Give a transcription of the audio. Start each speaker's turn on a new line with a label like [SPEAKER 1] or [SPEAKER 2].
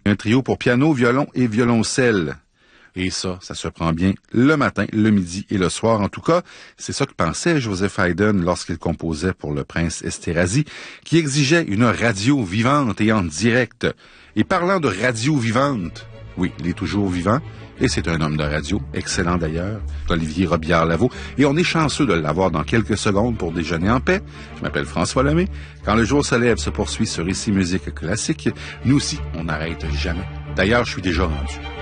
[SPEAKER 1] Un trio pour piano, violon et violoncelle. Et ça se prend bien le matin, le midi et le soir. En tout cas, c'est ça que pensait Joseph Haydn lorsqu'il composait pour le prince Esterhazy, qui exigeait une radio vivante et en direct. Et parlant de radio vivante, oui, il est toujours vivant, et c'est un homme de radio, excellent d'ailleurs, Olivier Robillard-Lavaux, et on est chanceux de l'avoir dans quelques secondes pour déjeuner en paix. Je m'appelle François Lemay. Quand le jour se lève se poursuit sur Ici Musique Classique, nous aussi, on n'arrête jamais. D'ailleurs, je suis déjà rendu.